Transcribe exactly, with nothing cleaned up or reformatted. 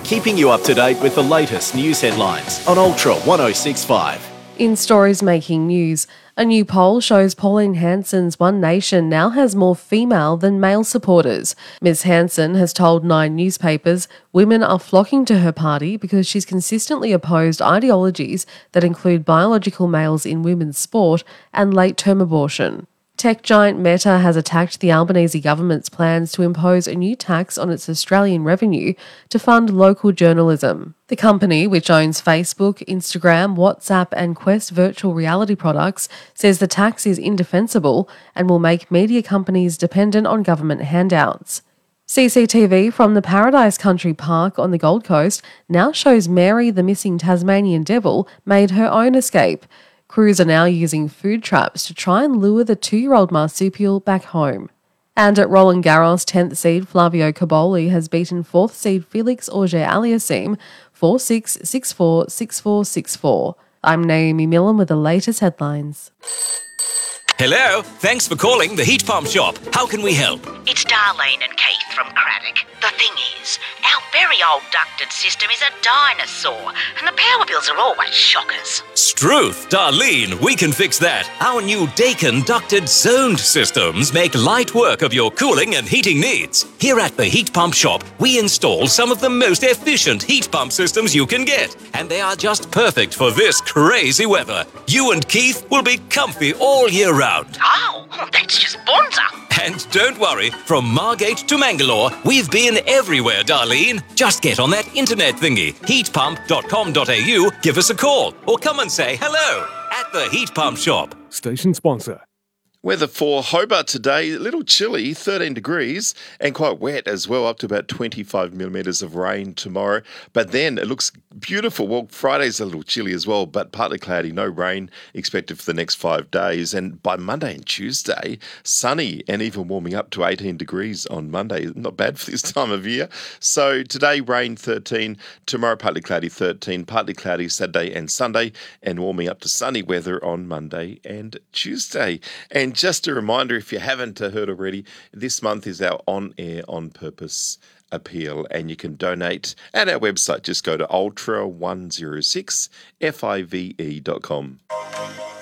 keeping you up to date with the latest news headlines on Ultra one oh six point five. In stories making news, a new poll shows Pauline Hanson's One Nation now has more female than male supporters. Miz Hanson has told Nine newspapers women are flocking to her party because she's consistently opposed ideologies that include biological males in women's sport and late-term abortion. Tech giant Meta has attacked the Albanese government's plans to impose a new tax on its Australian revenue to fund local journalism. The company, which owns Facebook, Instagram, WhatsApp and Quest virtual reality products, says the tax is indefensible and will make media companies dependent on government handouts. C C T V from the Paradise Country Park on the Gold Coast now shows Mary, the missing Tasmanian devil, made her own escape. Crews are now using food traps to try and lure the two-year-old marsupial back home. And at Roland Garros, tenth seed Flavio Cobolli has beaten fourth seed Felix Auger-Aliassime four six, six four, six four, six four. I'm Naomi Millen with the latest headlines. Hello, thanks for calling the Heat Pump Shop. How can we help? It's Darlene and Keith from Craddock. The thing is, our very old ducted system is a dinosaur, and the power bills are always shockers. Struth, Darlene, we can fix that. Our new Dakin ducted zoned systems make light work of your cooling and heating needs. Here at the Heat Pump Shop, we install some of the most efficient heat pump systems you can get, and they are just perfect for this crazy weather. You and Keith will be comfy all year round. Oh, that's just bonza. And don't worry, from Margate to Mangalore, we've been everywhere, Darlene. Just get on that internet thingy, heat pump dot com dot a u, give us a call, or come and say hello at the Heat Pump Shop. Station sponsor. Weather for Hobart today, a little chilly, thirteen degrees, and quite wet as well, up to about twenty-five millimetres of rain tomorrow. But then it looks beautiful. Well, Friday's a little chilly as well, but partly cloudy, no rain expected for the next five days. And by Monday and Tuesday, sunny and even warming up to eighteen degrees on Monday. Not bad for this time of year. So today, rain thirteen, tomorrow partly cloudy thirteen, partly cloudy Saturday and Sunday, and warming up to sunny weather on Monday and Tuesday. And And just a reminder, if you haven't heard already, this month is our On Air On Purpose appeal, and you can donate at our website. Just go to ultra one oh six five e dot com.